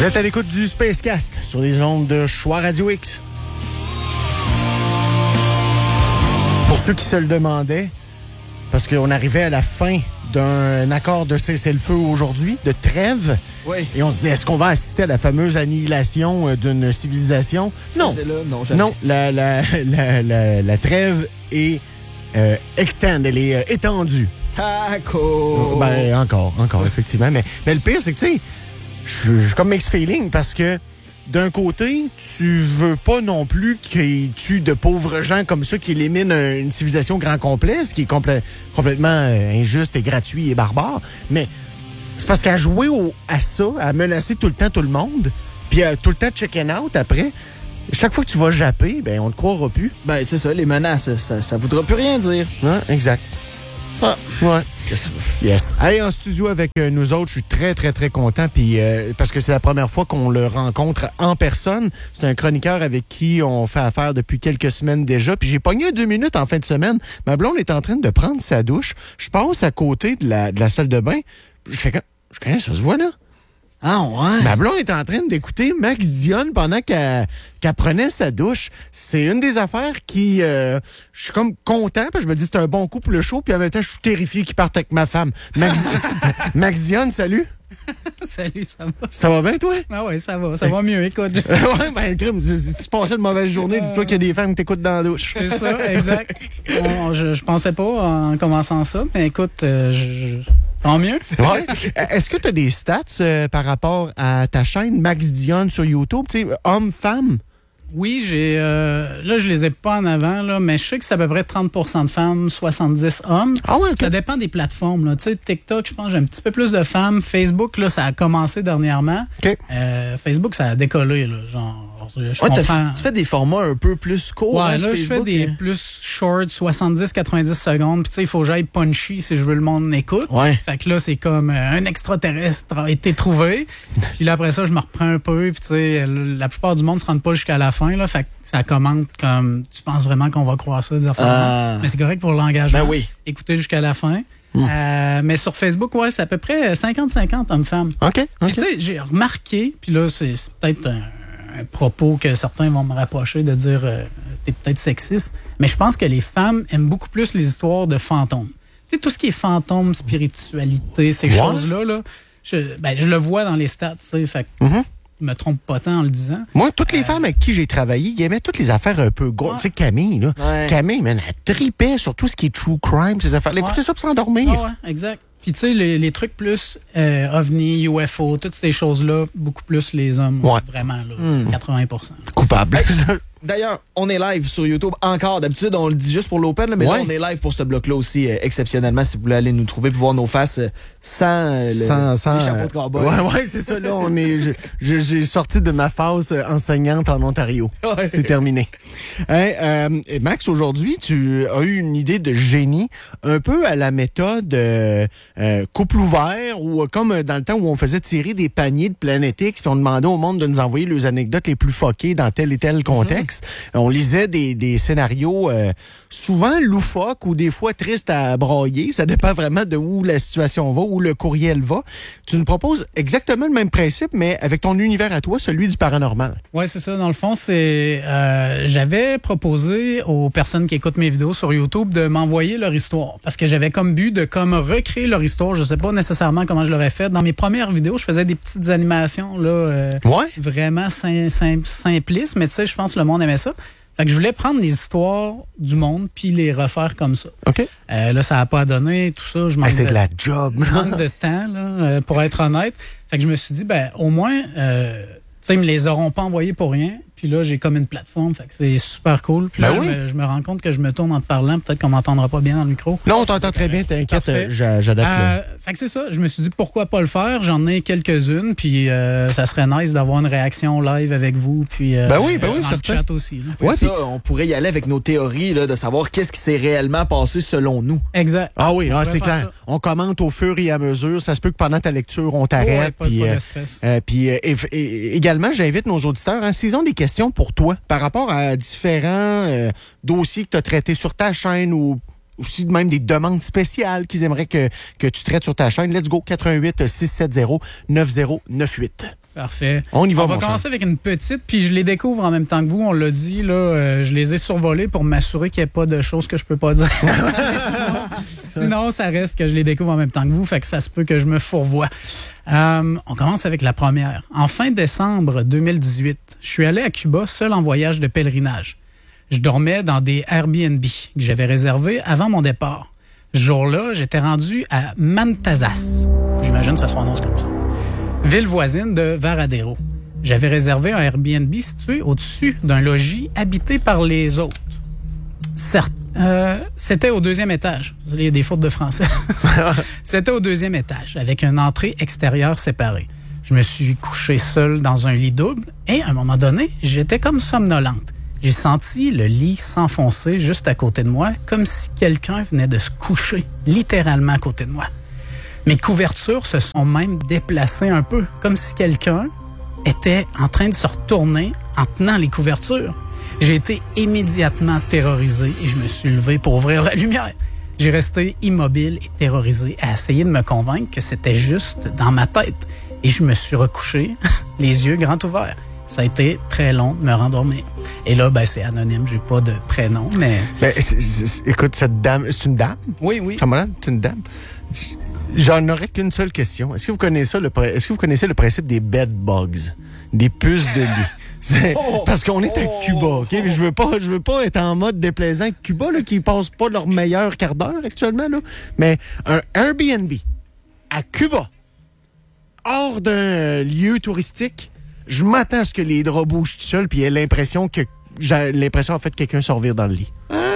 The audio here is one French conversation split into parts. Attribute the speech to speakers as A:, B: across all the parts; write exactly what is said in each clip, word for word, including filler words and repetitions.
A: Vous êtes à l'écoute du Spacecast sur les ondes de Choix Radio X. Pour ceux qui se le demandaient, parce qu'on arrivait à la fin d'un accord de cessez-le-feu aujourd'hui, de trêve,
B: oui.
A: Et on se disait, est-ce qu'on va assister à la fameuse annihilation d'une civilisation?
B: Non. C'est là, non, jamais.
A: Non, la, la, la, la, la trêve est euh, extend, elle est euh, étendue.
B: Taco!
A: Ben, encore, encore, effectivement. Mais, mais le pire, c'est que, tu sais, je suis comme mixed feeling parce que d'un côté, tu veux pas non plus qu'il tue de pauvres gens comme ça qui éliminent une civilisation grand complet, ce qui est complè- complètement euh, injuste et gratuit et barbare. Mais c'est parce qu'à jouer au, à ça, à menacer tout le temps tout le monde, puis à tout le temps check-in out après, chaque fois que tu vas japper, ben on ne te croira plus.
B: Ben, c'est ça, les menaces, ça, ça voudra plus rien dire.
A: Ouais, exact.
B: Ah.
A: Ouais. Yes. Allez, en studio avec euh, nous autres, je suis très, très, très content puis euh, parce que c'est la première fois qu'on le rencontre en personne. C'est un chroniqueur avec qui on fait affaire depuis quelques semaines déjà. Puis j'ai pogné deux minutes en fin de semaine. Ma blonde est en train de prendre sa douche. Je passe à côté de la, de la salle de bain. Je fais comme, je connais ça, se voit là?
B: Ah ouais?
A: Ma blonde est en train d'écouter Max Dionne pendant qu'elle, qu'elle prenait sa douche. C'est une des affaires qui... Euh, je suis comme content, parce que je me dis c'est un bon coup pour le show, puis en même temps, je suis terrifié qu'il parte avec ma femme. Max, Max Dionne, salut!
C: Salut, ça va?
A: Ça va bien, toi?
C: Ah ouais, ça va. Ça va mieux, écoute.
A: Ouais, ben, crime, si tu passais une mauvaise journée, dis-toi qu'il y a des femmes qui t'écoutent dans la douche.
C: C'est ça, exact. Bon, je, je pensais pas en commençant ça, mais écoute, euh, je... je... Tant mieux.
A: Ouais. Est-ce que tu as des stats euh, par rapport à ta chaîne Max Dionne sur YouTube? Tu sais, homme-femme?
C: Oui, j'ai... Euh, là, je les ai pas en avant, là, mais je sais que c'est à peu près trente pour cent de femmes, soixante-dix hommes.
A: Ah ouais, okay.
C: Ça dépend des plateformes. Là. Tu sais, TikTok, je pense que j'ai un petit peu plus de femmes. Facebook, là, ça a commencé dernièrement.
A: Okay.
C: Euh, Facebook, ça a décollé, là, genre... Je
B: ouais,
C: comprends...
B: Tu fais des formats un peu plus courts.
C: Ouais,
B: hein,
C: là, je fais des
B: hein?
C: plus short, soixante-dix à quatre-vingt-dix secondes. Puis, tu sais, il faut que j'aille punchy si je veux le monde écoute.
B: Ouais.
C: Fait que là, c'est comme euh, un extraterrestre a été trouvé. Puis là, après ça, je me reprends un peu. Puis, tu sais, la plupart du monde se rend pas jusqu'à la fin. Là, fait que ça commente comme tu penses vraiment qu'on va croire ça, des affaires.
B: Ah.
C: Mais c'est correct pour l'engagement.
B: Ben oui.
C: Écoutez jusqu'à la fin.
A: Mmh.
C: Euh, mais sur Facebook, ouais, c'est à peu près cinquante cinquante hommes-femmes.
A: OK. okay.
C: Puis, tu sais, j'ai remarqué, puis là, c'est, c'est peut-être un. un propos que certains vont me rapprocher de dire euh, t'es peut-être sexiste, mais je pense que les femmes aiment beaucoup plus les histoires de fantômes. Tu sais, tout ce qui est fantômes, spiritualité, ces
A: ouais.
C: choses-là, là, je, ben, je le vois dans les stats, tu sais, fait que
A: mm-hmm.
C: je me trompe pas tant en le disant.
A: Moi, toutes les
C: euh,
A: femmes avec qui j'ai travaillé, ils aimaient toutes les affaires un peu grosses.
C: Ouais.
A: Tu sais, Camille, là.
B: Ouais.
A: Camille, man, elle tripait sur tout ce qui est true crime, ces affaires. Écoutez
C: ouais.
A: ça pour s'endormir.
C: Ah ouais, exact. Puis, tu sais, les, les trucs plus euh, ovni, U F O, toutes ces choses-là, beaucoup plus les hommes.
A: Ouais.
C: Vraiment, là,
B: mm.
C: quatre-vingts pour cent.
A: Coupable.
B: D'ailleurs, on est live sur YouTube encore. D'habitude, on le dit juste pour l'Open, là, mais
A: ouais.
B: là, on est live pour ce bloc-là aussi, euh, exceptionnellement, si vous voulez aller nous trouver pour voir nos faces euh, sans, euh, le,
A: sans, sans
B: les chapeaux de cowboy.
A: Ouais, ouais, c'est ça. Là, on est, je, je, j'ai sorti de ma phase enseignante en Ontario.
B: Ouais.
A: C'est terminé. Hey, euh, Max, aujourd'hui, tu as eu une idée de génie, un peu à la méthode euh, euh, couple ouvert, ou comme dans le temps où on faisait tirer des paniers de Planet X, puis on demandait au monde de nous envoyer les anecdotes les plus fuckées dans tel et tel contexte. Mm-hmm. On lisait des, des scénarios euh, souvent loufoques ou des fois tristes à broyer. Ça dépend vraiment de où la situation va, où le courriel va. Tu nous proposes exactement le même principe, mais avec ton univers à toi, celui du paranormal.
C: Oui, c'est ça. Dans le fond, c'est euh, j'avais proposé aux personnes qui écoutent mes vidéos sur YouTube de m'envoyer leur histoire. Parce que j'avais comme but de comme recréer leur histoire. Je sais pas nécessairement comment je l'aurais fait. Dans mes premières vidéos, je faisais des petites animations là, euh,
A: ouais.
C: vraiment sim- sim- simplistes, mais tu sais, je pense que le monde aimait ça. Fait que je voulais prendre les histoires du monde puis les refaire comme ça.
A: OK.
C: Euh, là, ça n'a pas donné, tout ça. Je manque
A: hey, c'est
C: de,
A: de la job.
C: Je manque de temps, là, euh, pour être honnête. Fait que je me suis dit, ben, au moins, euh, tu sais, ils me les auront pas envoyés pour rien. Puis là, j'ai comme une plateforme, fait que c'est super cool. Puis là,
A: ben
C: je,
A: oui.
C: me, je me rends compte que je me tourne en te parlant. Peut-être qu'on m'entendra pas bien dans le micro.
A: Non, on t'entend très bien, t'inquiète,
C: Parfait.
A: j'adapte.
C: Euh, fait que c'est ça. Je me suis dit, pourquoi pas le faire? J'en ai quelques-unes, puis euh, ça serait nice d'avoir une réaction live avec vous. Puis, euh,
A: ben oui, ben oui,
C: dans
A: certain.
C: le chat aussi. Là.
B: Ouais, ça,
A: pis...
B: on pourrait y aller avec nos théories, là, de savoir qu'est-ce qui s'est réellement passé selon nous.
C: Exact.
A: Ah oui, ah, c'est clair.
C: Ça.
A: On commente au fur et à mesure. Ça se peut que pendant ta lecture, on t'arrête.
C: Oh, ouais,
A: puis
C: pas, pas
A: euh,
C: de stress.
A: Euh, puis euh, et, et, également, j'invite nos auditeurs, hein, s'ils ont des questions pour toi par rapport à différents euh, dossiers que tu as traités sur ta chaîne ou aussi même des demandes spéciales qu'ils aimeraient que, que tu traites sur ta chaîne, let's go, quatre un huit, six sept zéro, neuf zéro neuf huit.
C: Parfait.
A: On y va,
C: On va
A: mon
C: commencer
A: cher.
C: avec une petite, puis je les découvre en même temps que vous. On l'a dit, là, euh, je les ai survolés pour m'assurer qu'il n'y ait pas de choses que je peux pas dire. sinon, sinon, ça reste que je les découvre en même temps que vous, fait que ça se peut que je me fourvoie. Euh, on commence avec la première. En fin décembre deux mille dix-huit, je suis allé à Cuba seul en voyage de pèlerinage. Je dormais dans des Airbnb que j'avais réservés avant mon départ. Ce jour-là, j'étais rendu à Mantazas. J'imagine que ça se prononce comme ça. Ville voisine de Varadero. J'avais réservé un Airbnb situé au-dessus d'un logis habité par les autres. Certes, euh, c'était au deuxième étage. Il y a des fautes de français. C'était au deuxième étage, avec une entrée extérieure séparée. Je me suis couché seul dans un lit double et, à un moment donné, j'étais comme somnolente. J'ai senti le lit s'enfoncer juste à côté de moi, comme si quelqu'un venait de se coucher, littéralement à côté de moi. Mes couvertures se sont même déplacées un peu, comme si quelqu'un était en train de se retourner en tenant les couvertures. J'ai été immédiatement terrorisé et je me suis levé pour ouvrir la lumière. J'ai resté immobile et terrorisé à essayer de me convaincre que c'était juste dans ma tête. Et je me suis recouché, les yeux grands ouverts. Ça a été très long de me rendormir. Et là, ben, c'est anonyme, j'ai pas de prénom, mais...
A: Ben, c'est- c'est- écoute, cette dame, c'est une dame?
C: Oui, oui.
A: Comment? C'est une dame? J'en aurais qu'une seule question. Est-ce que vous connaissez ça, le, pr- est-ce que vous connaissez le principe des bed bugs? Des puces de lit? C'est- Parce qu'on est à Cuba, OK? Je veux pas, je veux pas être en mode déplaisant avec Cuba, là, qui passe pas leur meilleur quart d'heure actuellement, là. Mais un Airbnb à Cuba, hors d'un lieu touristique, je m'attends à ce que les draps bougent tout seuls puis il y ait l'impression que j'ai l'impression en fait que quelqu'un se revire dans le lit.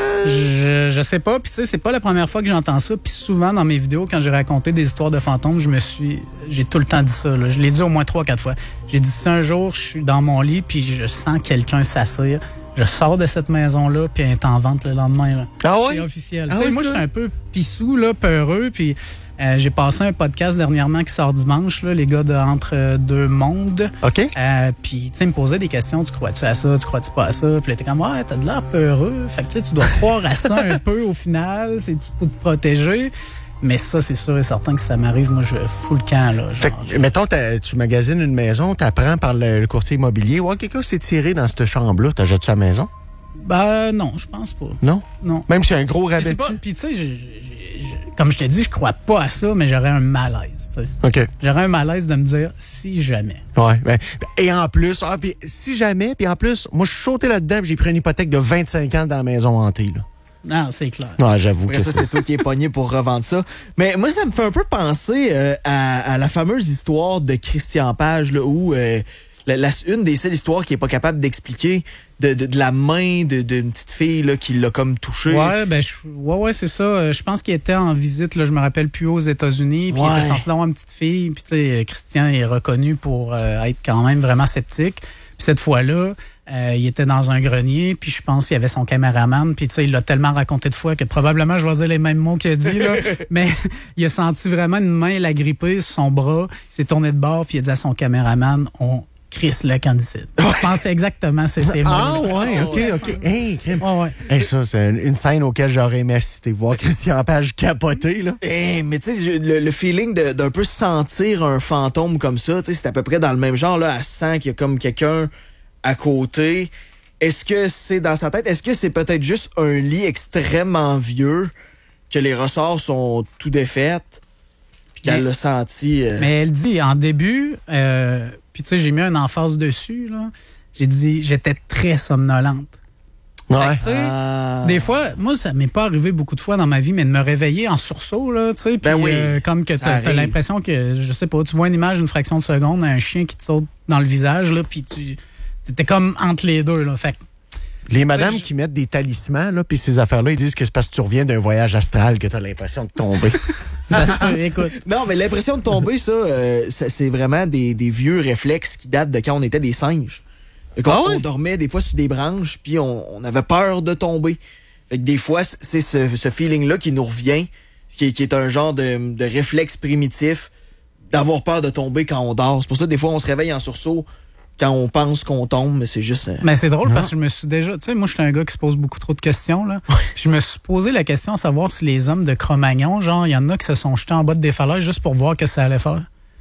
C: Je, je sais pas, puis tu sais, c'est pas la première fois que j'entends ça, puis souvent dans mes vidéos, quand j'ai raconté des histoires de fantômes, je me suis... J'ai tout le temps dit ça, là. Je l'ai dit au moins trois, quatre fois. J'ai dit ça un jour, je suis dans mon lit, puis je sens quelqu'un s'assire. Je sors de cette maison-là, puis elle est en vente le lendemain, là.
A: Ah ouais?
C: C'est officiel.
A: Ah
C: Tu sais,
A: ouais,
C: moi,
A: ça?
C: j'étais un peu pissou, là, peureux, puis euh, j'ai passé un podcast dernièrement qui sort dimanche, là, les gars de Entre euh, deux mondes.
A: OK?
C: Euh, puis, tu sais, me poser des questions. Tu crois-tu à ça? Tu crois-tu pas à ça? Puis là, t'es comme, ouais, t'as de l'air peureux. Fait que, tu sais, tu dois croire à ça un peu au final. C'est pour te protéger. Mais ça, c'est sûr et certain que ça m'arrive. Moi, je fous le camp, là. Genre,
A: Fait que, mettons, t'as- tu magasines une maison, t'apprends par le, le courtier immobilier, ouais, quelqu'un s'est tiré dans cette chambre-là, t'achètes-tu la maison?
C: ben, non, je pense pas.
A: Non?
C: Non.
A: Même s'il y a un gros
C: Je
A: rabais
C: sais pas.
A: dessus?
C: Puis, tu sais, je- je- je- je- comme je te dis, je crois pas à ça, mais j'aurais un malaise, tu sais.
A: OK.
C: J'aurais un malaise de me dire, si jamais.
A: Ouais. Ben, et en plus, ah, puis si jamais, puis en plus, moi, je suis sauté là-dedans, puis j'ai pris une hypothèque de vingt-cinq ans dans la maison hantée, là.
C: Non, c'est clair.
A: Ouais, j'avoue
B: Après
A: que
B: ça,
A: c'est...
B: c'est toi qui es pogné pour revendre ça. Mais moi, ça me fait un peu penser euh, à, à la fameuse histoire de Christian Page, là, où euh, la, la- une des seules histoires qui est pas capable d'expliquer de, de, de la main de- d'une petite fille là, qui l'a comme touché.
C: Ouais, ben, je- ouais, ouais, c'est ça. Euh, Je pense qu'il était en visite, là, je me rappelle plus aux États-Unis, puis il
B: Ouais.
C: était censé avoir une petite fille, puis tu sais, Christian est reconnu pour euh, être quand même vraiment sceptique. Puis cette fois-là, euh, il était dans un grenier, puis je pense qu'il y avait son caméraman, puis tu sais, il l'a tellement raconté de fois que probablement je vais dire les mêmes mots qu'il a dit, là, mais il a senti vraiment une main l'agripper sur son bras, il s'est tourné de bord, puis il a dit à son caméraman, on crisse le candicide. Je pense que c'est exactement ces, ces
A: Ah,
C: mots-là.
A: ouais, OK, OK. Hey, crime.
C: Ouais, ouais.
A: Hey, ça, c'est une, une scène auquel j'aurais aimé assister, voir Christian Page capoter, là.
B: Eh, mais tu sais, je- le, le feeling de- d'un peu sentir un fantôme comme ça, tu sais, c'est à peu près dans le même genre, là, elle sent qu'il y a comme quelqu'un à côté. Est-ce que c'est dans sa tête? Est-ce que c'est peut-être juste un lit extrêmement vieux, que les ressorts sont tout défaits, puis qu'elle
C: Mais-
B: l'a senti... euh,
C: Mais elle dit, en début, euh, puis tu sais, j'ai mis un emphase dessus, là. J'ai dit, j'étais très somnolente. Fait que, tu sais,
B: Ah.
C: des fois, moi, ça m'est pas arrivé beaucoup de fois dans ma vie, mais de me réveiller en sursaut, là, tu sais, puis
B: Ben oui,
C: euh, comme que
B: ça
C: t'as t'as
B: arrive.
C: l'impression que, je sais pas, tu vois une image d'une fraction de seconde, un chien qui te saute dans le visage, là, puis tu t'étais comme entre les deux, là. Fait que,
A: Les madames
C: je-
A: qui mettent des talismans, là, puis ces affaires-là, ils disent que c'est parce que tu reviens d'un voyage astral que t'as l'impression de tomber.
C: ça se peut, écoute.
B: Non, mais l'impression de tomber, ça, euh, ça, c'est vraiment des, des vieux réflexes qui datent de quand on était des singes. Quand
A: Ah ouais?
B: on dormait des fois sur des branches, puis on, on avait peur de tomber. Fait que des fois, c- c'est ce, ce feeling-là qui nous revient, qui, est- qui est un genre de, de réflexe primitif d'avoir peur de tomber quand on dort. C'est pour ça que des fois, on se réveille en sursaut quand on pense qu'on tombe, mais c'est juste... euh,
C: Mais c'est drôle
A: Non.
C: parce que je me suis déjà. Tu sais, moi, je suis un gars qui se pose beaucoup trop de questions, là. Je me suis posé la question à savoir si les hommes de Cro-Magnon, genre, il y en a qui se sont jetés en bas de des falaises juste pour voir ce que ça allait faire.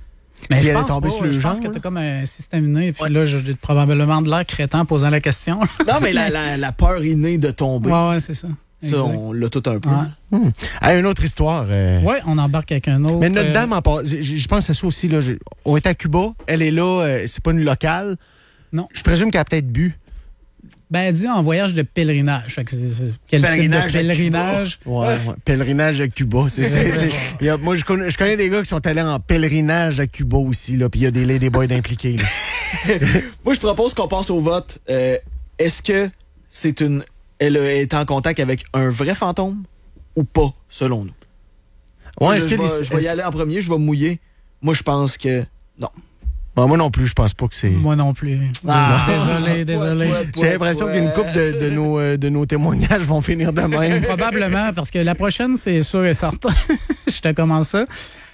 C: Mais
A: si
C: je
A: elle est
C: pense,
A: tombée
C: pas,
A: sur le
C: je pense
A: genre,
C: que
A: là.
C: t'as comme un système inné, puis là, j'ai probablement de l'air crétin en posant la question.
B: Non, mais la, la, la peur innée de tomber,
C: Ouais, ouais, c'est ça.
B: ça,
C: Exact.
B: on l'a tout un peu.
C: Ouais.
A: Hmm. Ah, une autre histoire. euh,
C: Ouais, on embarque avec un autre.
A: Mais notre
C: euh,
A: dame, en part, je, je pense à ça aussi. Là, je- on est à Cuba. Elle est là. euh, c'est pas une locale.
C: Non.
A: Je présume qu'elle a peut-être bu.
C: Ben, elle dit en voyage de pèlerinage. Fait que c'est- c'est- quel
B: Pèlerinage
C: type
B: à
C: de pèlerinage?
A: Ouais, ouais. Pèlerinage à Cuba. C'est, c'est, c'est- il y a- moi, je connais, je connais des gars qui sont allés en pèlerinage à Cuba aussi. Là, puis il y a des ladyboys impliqués. Là.
B: Moi, je propose qu'on passe au vote. Euh, est-ce que c'est une... Elle est en contact avec un vrai fantôme ou pas, selon nous?
A: Ouais,
B: je,
A: est-ce
B: je
A: que
B: vais,
A: les-
B: je vais y aller en premier, je vais mouiller. Moi, je pense que non.
A: Ouais, moi non plus, je pense pas que c'est.
C: Moi non plus.
B: Ah.
C: Désolé, désolé.
B: Pouet, pouet,
A: J'ai l'impression
B: pouet.
A: qu'une couple de, de, nos, euh, de nos témoignages vont finir de même.
C: Probablement, parce que la prochaine, c'est sûr et certain. Je te commence ça.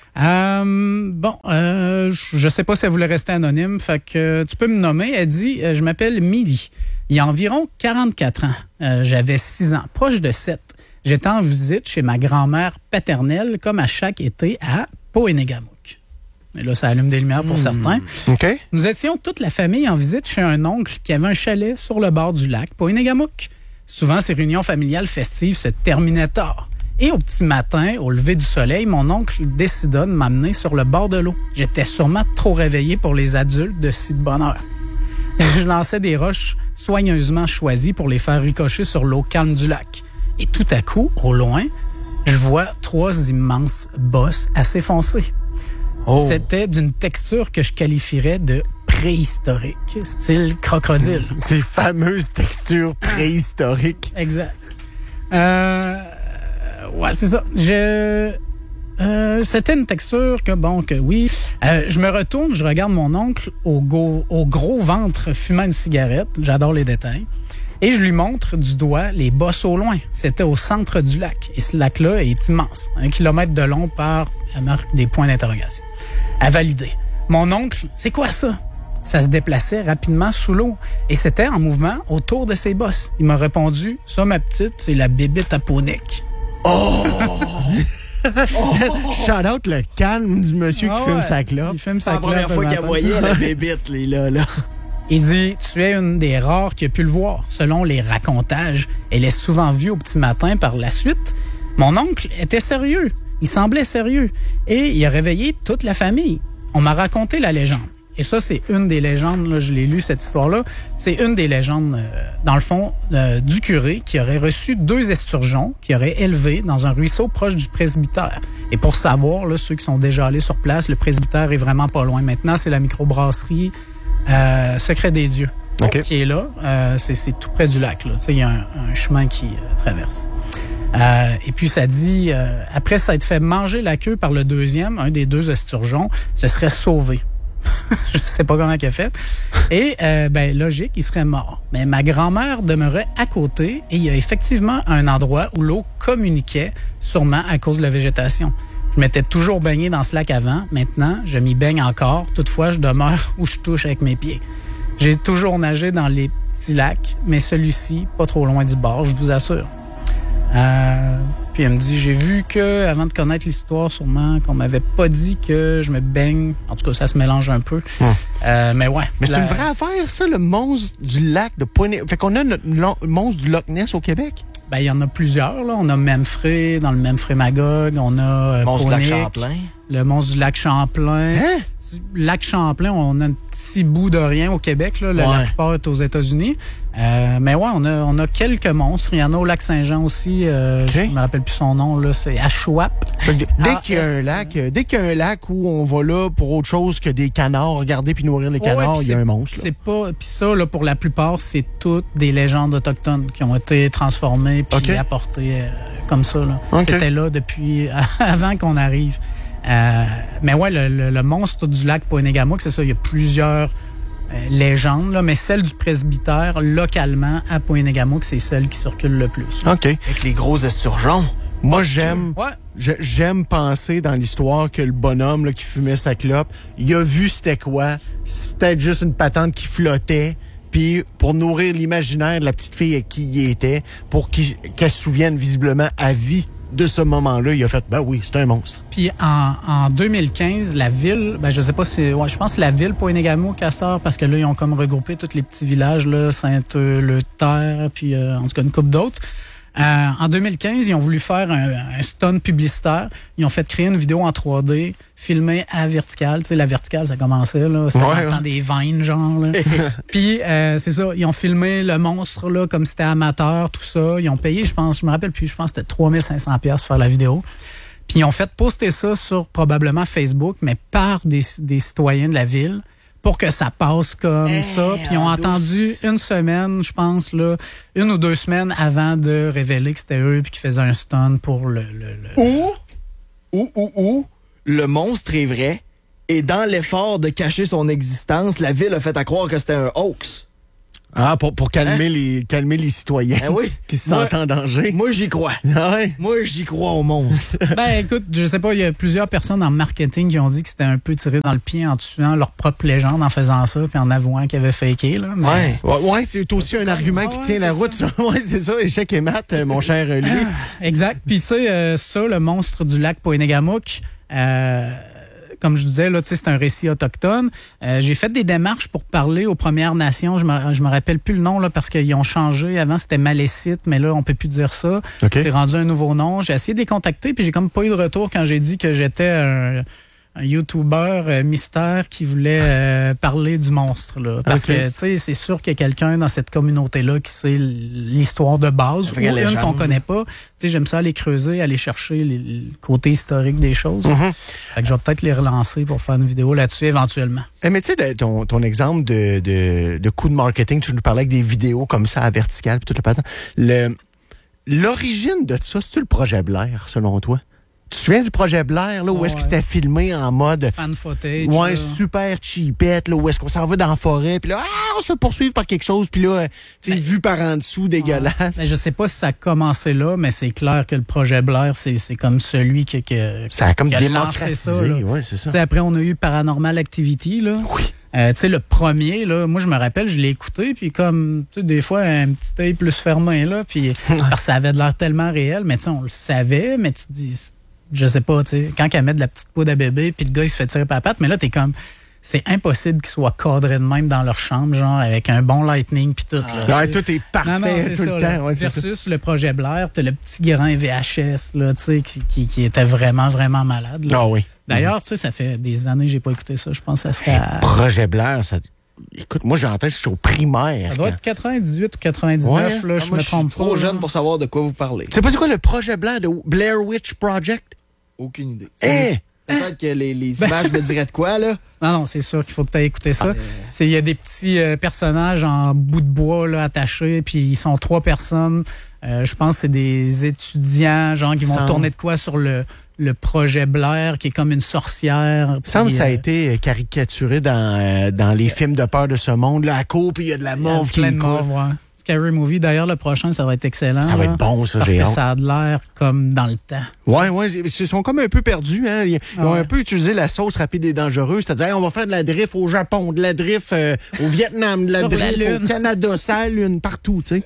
C: Euh, bon, euh, je sais pas si elle voulait rester anonyme, fait que tu peux me nommer. Elle dit, euh, je m'appelle Midi. Il y a environ quarante-quatre ans. Euh, j'avais six ans, proche de sept. J'étais en visite chez ma grand-mère paternelle, comme à chaque été, à Poenegamook. Et là, ça allume des lumières pour certains.
A: OK?
C: Nous étions toute la famille en visite chez un oncle qui avait un chalet sur le bord du lac, Poenegamook. Souvent, ces réunions familiales festives se terminaient tard. Et au petit matin, au lever du soleil, mon oncle décida de m'amener sur le bord de l'eau. J'étais sûrement trop réveillé pour les adultes de si de bonne heure. Je lançais des roches soigneusement choisies pour les faire ricocher sur l'eau calme du lac. Et tout à coup, au loin, je vois trois immenses bosses assez foncées.
A: Oh.
C: C'était d'une texture que je qualifierais de préhistorique, style crocodile.
A: Ces fameuses textures préhistoriques.
C: Exact. Euh, ouais, c'est ça. Je, euh, c'était une texture que, bon, que oui. Euh, je me retourne, je regarde mon oncle au, go, au gros ventre fumant une cigarette. J'adore les détails. Et je lui montre du doigt les bosses au loin. C'était au centre du lac. Et ce lac-là est immense. Un kilomètre de long par, elle marque des points d'interrogation. À valider. Mon oncle, c'est quoi ça? Ça se déplaçait rapidement sous l'eau. Et c'était en mouvement autour de ses bosses. Il m'a répondu, ça, ma petite, c'est la bébite aponique.
A: Oh! Shout out le calme du monsieur qui
C: Ah
A: fume
C: ouais.
A: sa clope.
C: Il fume
B: C'est
C: sa
B: la première
C: clope
B: fois
C: le
B: qu'elle
C: matin.
B: voyait la bébite, les là, là.
C: Il dit, tu es une des rares qui a pu le voir. Selon les racontages, elle est souvent vue au petit matin par la suite. Mon oncle était sérieux. Il semblait sérieux. Et il a réveillé toute la famille. On m'a raconté la légende. Et ça, c'est une des légendes, là, je l'ai lu, cette histoire-là. C'est une des légendes, euh, dans le fond, euh, du curé qui aurait reçu deux esturgeons qui aurait élevé dans un ruisseau proche du presbytère. Et pour savoir, là, ceux qui sont déjà allés sur place, le presbytère est vraiment pas loin. Maintenant, c'est la microbrasserie euh, Secret des Dieux
A: OK.
C: qui est là. Euh, c'est, c'est tout près du lac, là. Tu sais, il y a un, un chemin qui euh, traverse. Euh, et puis ça dit, euh, après s'être fait manger la queue par le deuxième, un des deux esturgeons, se serait sauvé. Je sais pas comment il a fait. Et, euh, ben, logique, il serait mort. Mais ma grand-mère demeurait à côté et il y a effectivement un endroit où l'eau communiquait, sûrement à cause de la végétation. Je m'étais toujours baigné dans ce lac avant. Maintenant, je m'y baigne encore. Toutefois, je demeure où je touche avec mes pieds. J'ai toujours nagé dans les petits lacs, mais celui-ci, pas trop loin du bord, je vous assure. Euh, puis elle me dit, j'ai vu que, avant de connaître l'histoire, sûrement, qu'on m'avait pas dit que je me baigne. En tout cas, ça se mélange un peu.
A: Hum.
C: Euh, mais ouais.
A: Mais c'est
C: la-
A: une vraie affaire, ça, le monstre du lac de Pointe. Fait qu'on a notre lo- monstre du Loch Ness au Québec.
C: Ben, il y en a plusieurs, là. On a Menfrey, dans le Menfrey Magog. On a, euh,
B: Monstre du lac
C: Ponic,
B: Champlain.
C: le monstre du lac Champlain.
A: Hein?
C: Lac Champlain, on a un petit bout de rien au Québec, là. La,
B: Ouais.
C: la plupart est aux États-Unis. Euh, mais ouais, on a, on a quelques monstres. Il y en a au lac Saint-Jean aussi. Euh,
A: OK.
C: Je me rappelle plus son nom, là. C'est Ashwap.
A: Fait que dès
C: Ah,
A: qu'il y a un
C: est-ce-
A: lac, euh, dès qu'il y a un lac où on va là pour autre chose que des canards, regarder puis nourrir les
C: Ouais,
A: canards,
C: puis
A: il y a
C: c'est-
A: un monstre. là.
C: C'est pas. Puis ça, là, pour la plupart, c'est toutes des légendes autochtones qui ont été transformées puis
A: OK.
C: apportées euh, comme ça. Là.
A: OK.
C: C'était là depuis avant qu'on arrive. Euh, mais ouais, le, le- le monstre du lac Poenegamook, c'est ça. Il y a plusieurs euh, légendes, là, mais celle du presbytère localement à Poenegamook, c'est celle qui circule le plus.
A: OK.
B: Avec les gros esturgeons.
A: Moi, j'aime
C: Ouais.
A: je- j'aime penser dans l'histoire que le bonhomme là, qui fumait sa clope, il a vu c'était quoi. C'est peut-être juste une patente qui flottait. Puis pour nourrir l'imaginaire de la petite fille avec qui il était, pour qu'il- qu'elle se souvienne visiblement à vie de ce moment-là, il a fait, ben oui, c'est un monstre.
C: Puis en, en deux mille quinze, la ville, ben je sais pas si, ouais, je pense que la ville Poinégamo, Castor, parce que là, ils ont comme regroupé tous les petits villages, là, Sainte-Leu-Terre, puis euh, en tout cas une couple d'autres. Euh, en deux mille quinze, ils ont voulu faire un, un stunt publicitaire. Ils ont fait créer une vidéo en trois D, filmée à verticale. Tu sais, la verticale, ça commençait, là. C'était
A: ouais,
C: dans le temps
A: ouais.
C: des vines, genre, là. Puis, euh, c'est ça, ils ont filmé le monstre, là, comme c'était amateur, tout ça. Ils ont payé, je pense, je me rappelle plus, je pense que c'était trois mille cinq cents dollars pour faire la vidéo. Puis, ils ont fait poster ça sur probablement Facebook, mais par des, des citoyens de la ville, pour que ça passe comme hey, ça. Puis ils ont attendu une semaine, je pense, là, une ou deux semaines avant de révéler que c'était eux puis qu'ils faisaient un stunt pour le... le, le...
B: Ou, ou, ou, ou, le monstre est vrai et dans l'effort de cacher son existence, la ville a fait à croire que c'était un hoax.
A: Ah, pour, pour calmer,
B: hein?
A: les, calmer les citoyens
B: ben oui.
A: qui se sentent en danger.
B: Moi, j'y crois.
A: Ah ouais?
B: Moi, j'y crois au monstre.
C: Ben, écoute, je sais pas, il y a plusieurs personnes en marketing qui ont dit que c'était un peu tiré dans le pied en tuant leur propre légende en faisant ça puis en avouant qu'ils avaient faké, là. Mais...
B: Ouais.
A: Ouais, ouais, c'est aussi un argument qui
C: ouais,
A: tient la route. Ouais, c'est ça, échec et mat, mon cher lui.
C: Exact. Puis, tu sais, euh, ça, le monstre du lac Poinégamouk, euh, comme je disais, là, c'est un récit autochtone. Euh, j'ai fait des démarches pour parler aux Premières Nations. Je me, je me rappelle plus le nom là, parce qu'ils ont changé. Avant, c'était Malécite, mais là, on peut plus dire ça.
A: Okay.
C: C'est rendu un nouveau nom. J'ai essayé de les contacter, puis j'ai comme pas eu de retour quand j'ai dit que j'étais un, un YouTuber euh, mystère qui voulait euh, parler du monstre. Là. Parce okay. que, tu sais, c'est sûr qu'il y a quelqu'un dans cette communauté-là qui sait l'histoire de base ou une qu'on connaît pas. Tu sais, j'aime ça aller creuser, aller chercher les, le côté historique des choses.
A: Mm-hmm.
C: Fait que je vais peut-être les relancer pour faire une vidéo là-dessus éventuellement.
A: Eh, mais tu sais, ton, ton exemple de, de, de coup de marketing, tu nous parlais avec des vidéos comme ça à verticale puis tout le patin. Le, l'origine de ça, c'est-tu le projet Blair, selon toi? Tu te souviens du projet Blair, là, où ouais. est-ce que c'était filmé en mode...
C: Fan footage.
A: Ouais,
C: là.
A: super cheapette, là, où est-ce qu'on s'en va dans la forêt, puis là, ah, on se fait poursuivre par quelque chose, puis là, tu sais, vu par en dessous, dégueulasse.
C: Ouais. Mais je sais pas si ça a commencé là, mais c'est clair que le projet Blair, c'est, c'est comme celui qui, qui,
A: ça a comme
C: qui a
A: démocratisé,
C: ça. Là.
A: Ouais, c'est ça.
C: T'sais, après, on a eu Paranormal Activity, là.
A: Oui.
C: Euh, tu sais, le premier, là, moi, je me rappelle, je l'ai écouté, puis comme, tu sais, des fois, un petit œil plus fermé, là, puis parce que ça avait de l'air tellement réel, mais tu sais, on le savait, mais tu te dis... Je sais pas, tu sais, quand elle met de la petite poudre à bébé, puis le gars, il se fait tirer par la patte, mais là, t'es comme... C'est impossible qu'ils soient cadrés de même dans leur chambre, genre, avec un bon lightning, puis tout.
A: Ah,
C: là,
A: ouais, tout est parfait, non, non, tout ça, le temps. Ouais,
C: versus le projet Blair, t'as le petit grain V H S, là, tu sais, qui, qui, qui était vraiment, vraiment malade. Là.
A: Ah oui.
C: D'ailleurs, mm-hmm. tu sais, ça fait des années que j'ai pas écouté ça. Je pense que ça serait... À...
A: Projet Blair, ça... Écoute, moi, j'entends que je suis au primaire.
C: Ça doit
A: quand...
C: être quatre-vingt-dix-huit ou quatre-vingt-dix-neuf, ouais. là, ah, je
B: moi,
C: me trompe
B: pas. Je suis trop jeune pour savoir de quoi vous parlez.
A: Tu sais pas c'est quoi le projet Blair de Blair Witch Project?
B: Aucune idée.
A: Eh!
B: Peut-être que les, les images me diraient de quoi, là?
C: Non, non, c'est sûr qu'il faut que tu aies écouté ça. Il y a des petits euh, personnages en bout de bois là, attachés, puis ils sont trois personnes. Euh, je pense que c'est des étudiants, genre, qui vont Sans... tourner de quoi sur le, le projet Blair, qui est comme une sorcière.
A: Il semble que ça a été caricaturé dans, euh, dans les films de peur de ce monde. Là, à court, puis il y a de la mauve qui
C: court. Scary Movie. D'ailleurs, le prochain, ça va être excellent.
A: Ça va
C: là,
A: être bon, ça,
C: parce
A: j'ai
C: que
A: hâte.
C: ça a de l'air comme dans le temps.
A: Oui, oui. Ils se sont comme un peu perdus. Hein. Ils
C: ah
A: ont
C: ouais.
A: un peu utilisé la sauce rapide et dangereuse. C'est-à-dire, hey, on va faire de la drift au Japon, de la drift euh, au Vietnam, de la
C: Sur
A: drift
C: la
A: au Canada, ça, la Lune, partout, tu sais.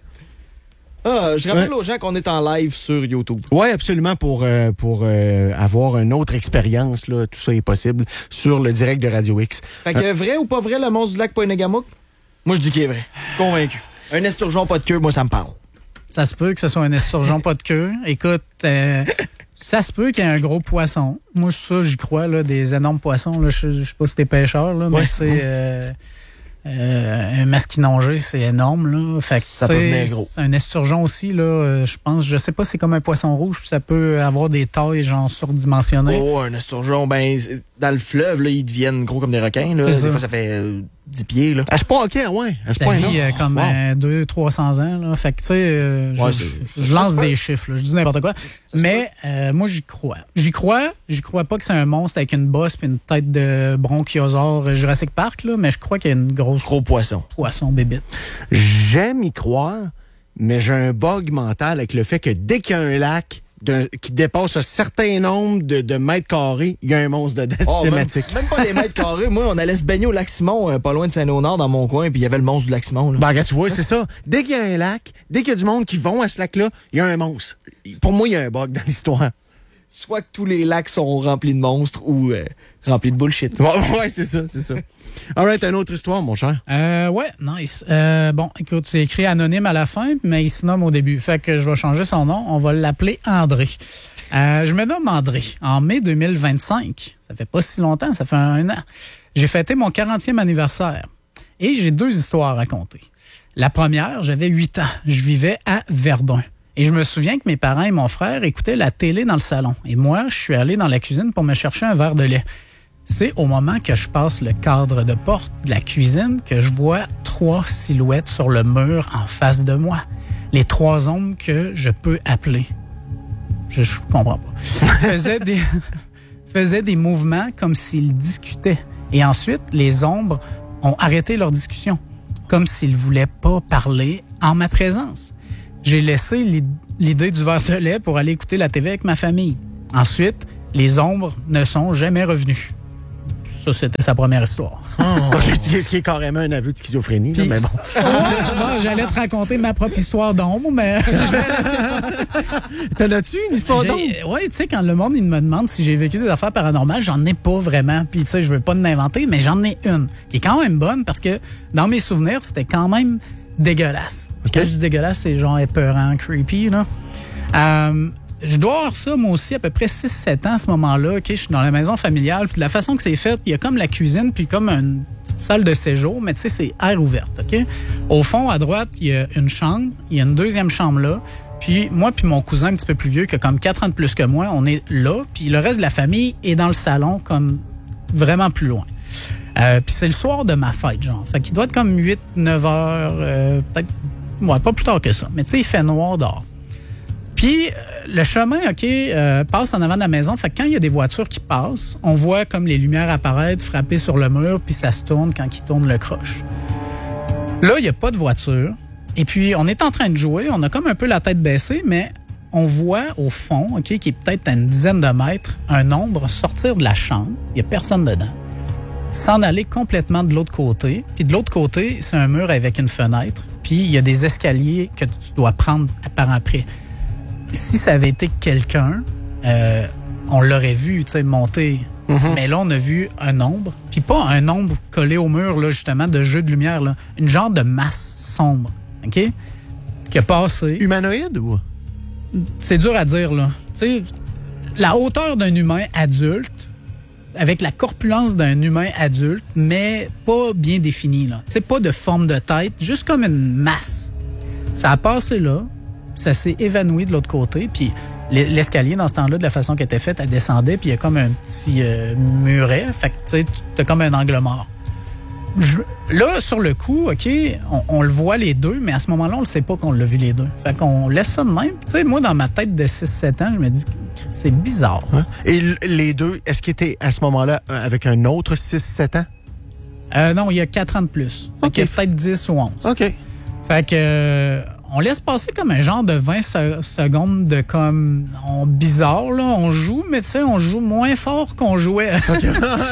B: Ah, je rappelle
A: ouais.
B: aux gens qu'on est en live sur YouTube.
A: Oui, absolument, pour, euh, pour euh, avoir une autre expérience. Là, tout ça est possible sur le direct de Radio X.
B: Fait que euh, vrai ou pas vrai, le monstre du lac Poinégamouk? Moi, je dis qu'il est vrai. Convaincu. Un esturgeon pas de queue, moi, ça me parle.
C: Ça se peut que ce soit un esturgeon pas de queue. Écoute, euh, ça se peut qu'il y ait un gros poisson. Moi, ça, j'y crois, là, des énormes poissons. Là, je, je sais pas si t'es pêcheur, là, ouais. mais tu sais, euh, euh, un masquinongé, c'est énorme. Là. Fait que,
B: ça peut venir gros.
C: C'est un esturgeon aussi, là, je pense, je sais pas, c'est comme un poisson rouge, puis ça peut avoir des tailles genre surdimensionnées.
B: Oh, un esturgeon, ben, dans le fleuve, là, ils deviennent gros comme des requins. Là. Des
C: ça.
B: fois, ça fait euh, dix pieds. Là.
A: À ce point, OK, ouais. À ce
C: ça
A: point,
C: vit euh, comme
A: wow.
C: euh, deux à trois cents ans. Là. Fait que, tu sais, euh,
B: ouais,
C: je, je lance des chiffres, là. Je dis n'importe quoi. Mais euh, moi, j'y crois. J'y crois. J'y crois pas que c'est un monstre avec une bosse et une tête de bronchiosaure Jurassic Park, là, mais je crois qu'il y a une grosse...
B: Gros poisson.
C: Poisson bébite.
A: J'aime y croire, mais j'ai un bug mental avec le fait que dès qu'il y a un lac, d'un- qui dépasse un certain nombre de, de mètres carrés, il y a un monstre dedans
B: Oh, même,
A: systématique.
B: même pas des mètres carrés. Moi, on allait se baigner au lac Simon, euh, pas loin de Saint-Léonard, dans mon coin, puis il y avait le monstre du lac Simon. Là.
A: Ben, regarde, tu vois, c'est ça. Dès qu'il y a un lac, dès qu'il y a du monde qui vont à ce lac-là, il y a un monstre. Pour moi, il y a un bug dans l'histoire.
B: Soit que tous les lacs sont remplis de monstres ou euh, remplis de bullshit.
A: Ouais, ouais, c'est ça, c'est ça. All right, une autre histoire, mon cher.
C: Euh, ouais, nice. Euh, bon, écoute, c'est écrit anonyme à la fin, mais il se nomme au début. Fait que je vais changer son nom. On va l'appeler André. Euh, je me nomme André. En mai deux mille vingt-cinq, ça fait pas si longtemps, ça fait un an, j'ai fêté mon quarantième anniversaire. Et j'ai deux histoires à raconter. La première, j'avais huit ans. Je vivais à Verdun. Et je me souviens que mes parents et mon frère écoutaient la télé dans le salon. Et moi, je suis allé dans la cuisine pour me chercher un verre de lait. C'est au moment que je passe le cadre de porte de la cuisine que je vois trois silhouettes sur le mur en face de moi. Les trois ombres que je peux appeler. Je, je comprends pas. Faisaient des, faisaient des mouvements comme s'ils discutaient. Et ensuite, les ombres ont arrêté leur discussion, comme s'ils voulaient pas parler en ma présence. J'ai laissé l'idée du verre de lait pour aller écouter la T V avec ma famille. Ensuite, les ombres ne sont jamais revenues. Ça, c'était sa première histoire.
A: Oh. Ce qui est carrément un aveu de schizophrénie,
C: Puis,
A: là, mais bon.
C: Ouais, bon, j'allais te raconter ma propre histoire d'ombre, mais je vais laisser.
A: T'en as-tu une histoire d'ombre?
C: Oui, tu sais, quand le monde il me demande si j'ai vécu des affaires paranormales, j'en ai pas vraiment. Puis, tu sais, je veux pas l'inventer, mais j'en ai une qui est quand même bonne parce que dans mes souvenirs, c'était quand même dégueulasse.
A: Okay.
C: Quand je dis dégueulasse, c'est genre épeurant, creepy, là. Euh, je dois avoir ça, moi aussi, à peu près six sept ans à ce moment-là. Okay, je suis dans la maison familiale. Puis de la façon que c'est fait, il y a comme la cuisine, puis comme une petite salle de séjour, mais tu sais, c'est air ouverte. Okay? Au fond, à droite, il y a une chambre. Il y a une deuxième chambre là. Puis moi puis mon cousin un petit peu plus vieux, qui a comme quatre ans de plus que moi, on est là. Puis le reste de la famille est dans le salon, comme vraiment plus loin. Euh, puis c'est le soir de ma fête, genre. Fait qu'il doit être comme huit neuf heures, euh, peut-être, ouais, pas plus tard que ça. Mais tu sais, il fait noir dehors. Puis, euh, le chemin, OK, euh, passe en avant de la maison. Fait que quand il y a des voitures qui passent, on voit comme les lumières apparaître, frapper sur le mur, puis ça se tourne quand ils tournent le croche. Là, il n'y a pas de voiture. Et puis, on est en train de jouer. On a comme un peu la tête baissée, mais on voit au fond, OK, qui est peut-être à une dizaine de mètres, un ombre sortir de la chambre. Il n'y a personne dedans. S'en aller complètement de l'autre côté. Puis de l'autre côté, c'est un mur avec une fenêtre. Puis il y a des escaliers que tu dois prendre par après. Si ça avait été quelqu'un, euh, on l'aurait vu, tu sais, monter. Mm-hmm. Mais là, on a vu un ombre. Puis pas un ombre collé au mur, là, justement, de jeu de lumière, là. Une genre de masse sombre, OK? Qui a passé.
A: Humanoïde ou?
C: C'est dur à dire, là. Tu sais, la hauteur d'un humain adulte, avec la corpulence d'un humain adulte, mais pas bien définie, là. Tu sais, pas de forme de tête, juste comme une masse. Ça a passé là, ça s'est évanoui de l'autre côté, puis l'escalier, dans ce temps-là, de la façon qu'elle était faite, elle descendait, puis il y a comme un petit euh, muret, fait que, tu sais, t'as comme un angle mort. Je, là, sur le coup, OK, on, on le voit les deux, mais à ce moment-là, on le sait pas qu'on l'a vu les deux. Fait qu'on laisse ça de même. Tu sais, moi, dans ma tête de six sept ans, je me dis, c'est bizarre.
A: Hein? Et les deux, est-ce qu'ils étaient à ce moment-là avec un autre six sept ans?
C: Euh, non, il y a quatre ans de plus. Fait
A: OK.
C: qu'il y a peut-être dix ou onze.
A: OK.
C: Fait que, euh, on laisse passer comme un genre de vingt se- secondes de comme, on, bizarre, là. On joue, mais tu sais, on joue moins fort qu'on jouait.
A: OK.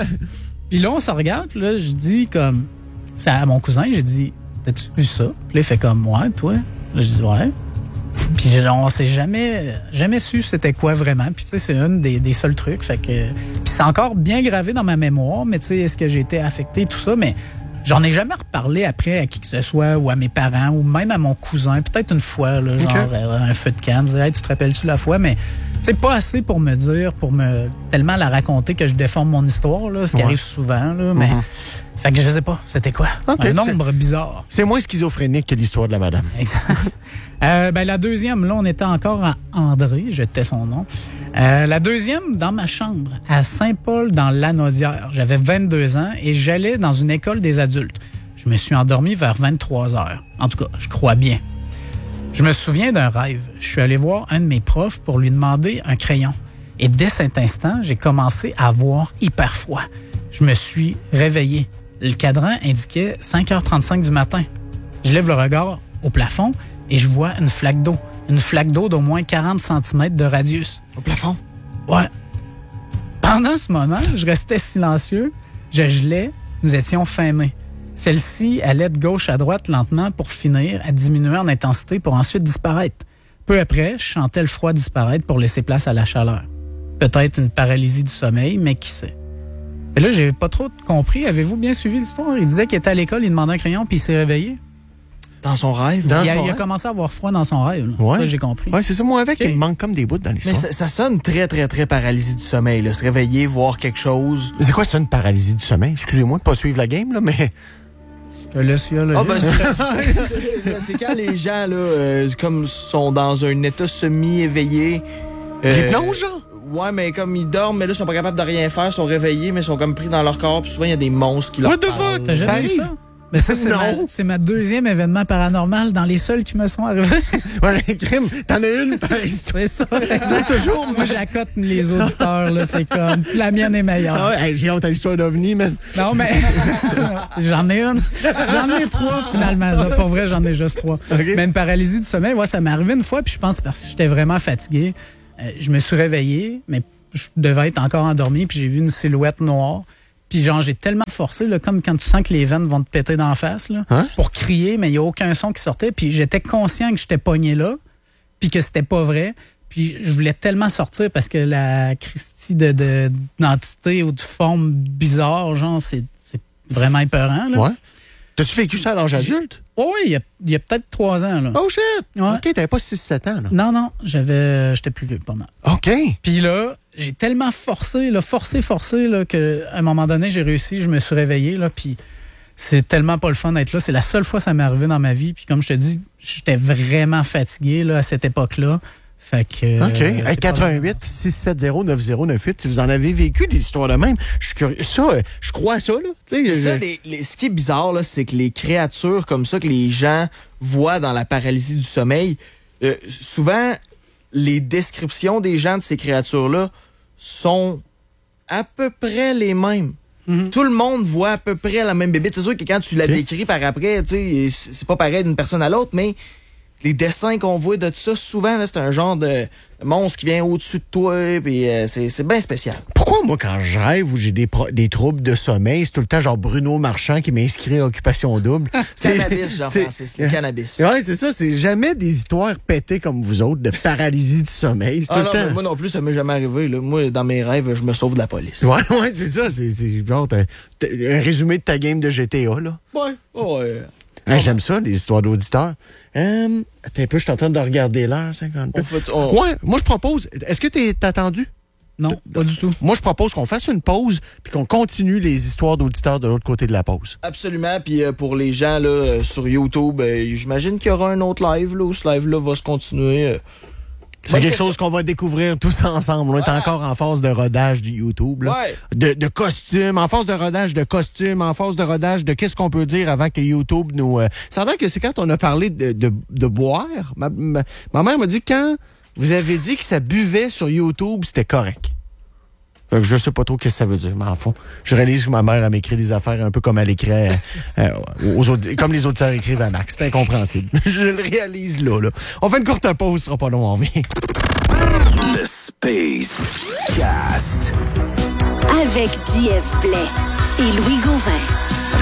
C: Puis là, on se regarde, puis là, je dis comme... C'est à mon cousin, j'ai dit, t'as-tu vu ça? Puis là, il fait comme, ouais, toi? Là, je dis, ouais. Puis on s'est jamais, jamais su c'était quoi vraiment. Puis tu sais, c'est un des, des seuls trucs. Fait que... Puis c'est encore bien gravé dans ma mémoire, mais tu sais, est-ce que j'ai été affecté, tout ça? Mais j'en ai jamais reparlé après à qui que ce soit, ou à mes parents, ou même à mon cousin. Peut-être une fois, là, genre
A: okay.
C: euh, un feu de camp, dire, hey, tu te rappelles-tu la fois? Mais c'est pas assez pour me dire, pour me tellement la raconter que je déforme mon histoire, là, ce qui
A: ouais.
C: arrive souvent. Là, mais mm-hmm. Fait que je sais pas, c'était quoi?
A: Okay,
C: un nombre bizarre.
A: C'est moins schizophrénique que l'histoire de la madame.
C: Exact. euh, ben, la deuxième, là, on était encore à André, je tais son nom. Euh, la deuxième, dans ma chambre, à Saint-Paul, dans Lanaudière. J'avais vingt-deux ans et j'allais dans une école des adultes. Je me suis endormi vers vingt-trois heures. En tout cas, je crois bien. Je me souviens d'un rêve. Je suis allé voir un de mes profs pour lui demander un crayon. Et dès cet instant, j'ai commencé à avoir hyper froid. Je me suis réveillé. Le cadran indiquait cinq heures trente-cinq du matin. Je lève le regard au plafond et je vois une flaque d'eau. une flaque d'eau d'au moins quarante centimètres de radius.
B: Au plafond?
C: Ouais. Pendant ce moment, je restais silencieux, je gelais, nous étions fermés. Celle-ci allait de gauche à droite lentement pour finir à diminuer en intensité pour ensuite disparaître. Peu après, je sentais le froid disparaître pour laisser place à la chaleur. Peut-être une paralysie du sommeil, mais qui sait. Et là, j'ai pas trop compris. Avez-vous bien suivi l'histoire? Il disait qu'il était à l'école, il demandait un crayon, puis il s'est réveillé.
B: Dans son rêve?
A: Dans
C: il, a,
A: son
C: il a
A: rêve?
C: commencé à avoir froid dans son rêve. Là.
A: Ouais.
C: Ça, j'ai compris.
A: Oui, c'est ça. Moi, avec,
B: Okay.
A: il me manque comme des bouts dans
B: Mais
A: l'histoire.
B: ça, ça sonne très, très, très paralysie du sommeil. Là. Se réveiller, voir quelque chose.
A: C'est quoi ça, une paralysie du sommeil? Excusez-moi de pas suivre la game, là, mais...
C: Je te laisse y aller.
B: Ah, ben, c'est, c'est, c'est quand les gens, là, euh, comme sont dans un état semi-éveillé. Euh,
A: L'hypnose, genre?
B: Ouais, mais comme ils dorment, mais là, ils sont pas capables de rien faire, ils sont réveillés, mais ils sont comme pris dans leur corps. Puis souvent, il y a des monstres qui leur
A: What the
B: parlent.
A: fuck?
C: T'as
A: Ça
C: jamais vu
A: arrive?
C: ça? Mais ça, c'est
A: Non.
C: ma, c'est ma deuxième événement paranormal dans les seuls qui me sont arrivés.
A: Ouais, crime, t'en as une par histoire.
C: C'est ça.
A: C'est toujours...
C: Moi, j'accote les auditeurs, là. C'est comme, la mienne est meilleure.
A: Ah ouais, hey, j'ai honte à l'histoire d'OVNI, man.
C: Non, mais j'en ai une. J'en ai trois, finalement. Là. Pour vrai, j'en ai juste trois.
A: Okay.
C: Mais une paralysie du sommeil, ouais, ça m'est arrivé une fois, puis je pense parce que j'étais vraiment fatigué. Euh, je me suis réveillé, mais je devais être encore endormi, puis j'ai vu une silhouette noire. Puis genre, j'ai tellement forcé, là, comme quand tu sens que les veines vont te péter d'en face, là,
A: Hein?
C: pour crier, mais il n'y a aucun son qui sortait. Puis j'étais conscient que j'étais pogné là, puis que c'était pas vrai. Puis je voulais tellement sortir parce que la Christie de, de, d'entité ou de forme bizarre, genre, c'est, c'est vraiment épeurant. Là.
A: Ouais. T'as-tu vécu ça à l'âge adulte?
C: Oh oui, il y a, il y a peut-être trois ans. Là.
A: Oh shit!
C: Ouais.
A: OK, t'avais pas six sept ans, là.
C: Non, non, j'avais, j'étais plus vieux, pas mal.
A: OK.
C: Puis là, j'ai tellement forcé, là, forcé, forcé, là, qu'à un moment donné, j'ai réussi, je me suis réveillé, là, puis c'est tellement pas le fun d'être là. C'est la seule fois que ça m'est arrivé dans ma vie. Puis comme je te dis, j'étais vraiment fatigué, là, à cette époque-là. Fait que...
A: OK.
C: euh,
A: Hey,
C: c'est
A: quatre un huit six sept zéro neuf zéro neuf huit, si vous en avez vécu des histoires de même, je suis curieux. Ça, euh, je crois à ça, là. Tu sais,
B: Ça,
A: je-
B: les, les- ce qui est bizarre, là, c'est que les créatures comme ça que les gens voient dans la paralysie du sommeil, euh, souvent, les descriptions des gens de ces créatures-là sont à peu près les mêmes.
C: Mhm.
B: Tout le monde voit à peu près la même bébête. C'est sûr que quand tu la
A: Ok.
B: décris par après, tu sais, c'est c'est pas pareil d'une personne à l'autre, mais les dessins qu'on voit de ça, souvent, là, c'est un genre de monstre qui vient au-dessus de toi, puis euh, c'est c'est bien spécial.
A: Pourquoi, moi, quand je rêve ou j'ai des, pro- des troubles de sommeil, c'est tout le temps genre Bruno Marchand qui m'inscrit à Occupation Double? C'est-
B: Cannabis, Jean-Francis, le cannabis.
A: Ouais, c'est ça. C'est jamais des histoires pétées comme vous autres de paralysie du sommeil. C'est tout
B: Ah
A: le
B: non,
A: temps.
B: mais moi non plus, ça m'est jamais arrivé. Là. Moi, dans mes rêves, je me sauve de la police.
A: Ouais, ouais, c'est ça. C'est c'est genre t'as- t'as un résumé de ta game de G T A, là.
B: Ouais, ouais.
A: Hein, j'aime ça, les histoires d'auditeurs. Euh, attends un peu, je suis en train de regarder l'heure, cinquante
B: On fait, on-
A: Ouais, moi je propose. Est-ce que t'es t'as attendu?
C: Non, pas du tout.
A: Moi je propose qu'on fasse une pause puis qu'on continue les histoires d'auditeurs de l'autre côté de la pause.
B: Absolument. Puis euh, pour les gens là, euh, sur YouTube, euh, j'imagine qu'il y aura un autre live là, où ce live-là va se continuer. euh.
A: C'est
B: Bonne
A: quelque
B: question.
A: chose qu'on va découvrir tous ensemble. On est
B: Ouais.
A: encore en phase de rodage du YouTube. Là.
B: Ouais.
A: De, de costumes, en phase de rodage de costumes, en phase de rodage de qu'est-ce qu'on peut dire avant que YouTube nous... Euh... Ça a l'air que c'est quand on a parlé de, de, de boire. Ma, ma, ma mère m'a dit quand vous avez dit que ça buvait sur YouTube, c'était correct. Fait que je sais pas trop ce que ça veut dire, mais en fond, je réalise que ma mère, elle m'écrit des affaires un peu comme elle écrit, euh, euh, aux audi- comme les auditeurs écrivent à Max. C'est incompréhensible. Je le réalise là, là. On fait une courte pause, ce sera pas long, on revient.
D: Le Space Cast.
E: Avec J F Blais et Louis Gauvin.